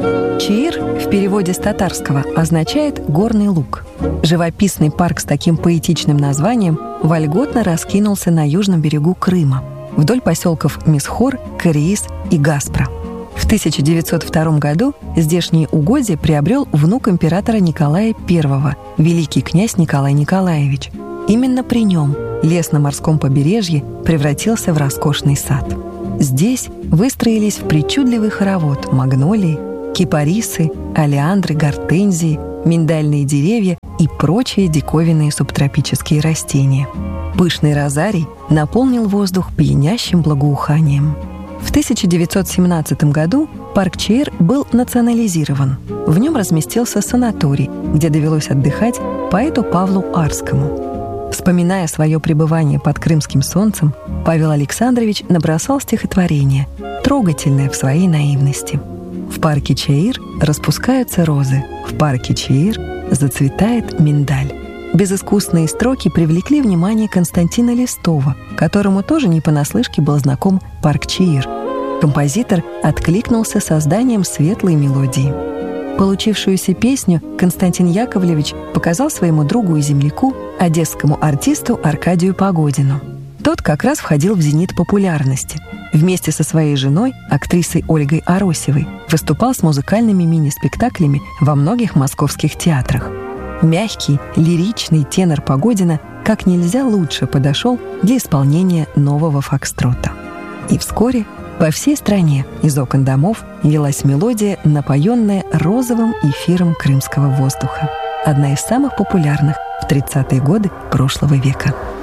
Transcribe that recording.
Чаир в переводе с татарского означает «горный луг». Живописный парк с таким поэтичным названием вольготно раскинулся на южном берегу Крыма, вдоль поселков Мисхор, Кариис и Гаспра. В 1902 году здешние угодья приобрел внук императора Николая I, великий князь Николай Николаевич. Именно при нем лес на морском побережье превратился в роскошный сад. Здесь выстроились в причудливый хоровод магнолии, кипарисы, олеандры, гортензии, миндальные деревья и прочие диковинные субтропические растения. Пышный розарий наполнил воздух пьянящим благоуханием. В 1917 году парк Чаир был национализирован. В нем разместился санаторий, где довелось отдыхать поэту Павлу Арскому. Вспоминая свое пребывание под крымским солнцем, Павел Александрович набросал стихотворение, трогательное в своей наивности. В парке Чаир распускаются розы, в парке Чаир зацветает миндаль. Безыскусные строки привлекли внимание Константина Листова, которому тоже не понаслышке был знаком парк Чаир. Композитор откликнулся созданием светлой мелодии. Получившуюся песню Константин Яковлевич показал своему другу и земляку, одесскому артисту Аркадию Погодину. Тот как раз входил в зенит популярности. Вместе со своей женой, актрисой Ольгой Аросевой, выступал с музыкальными мини-спектаклями во многих московских театрах. Мягкий, лиричный тенор Погодина как нельзя лучше подошел для исполнения нового фокстрота. И вскоре по всей стране из окон домов лилась мелодия, напоенная розовым эфиром крымского воздуха. Одна из самых популярных в 30-е годы прошлого века.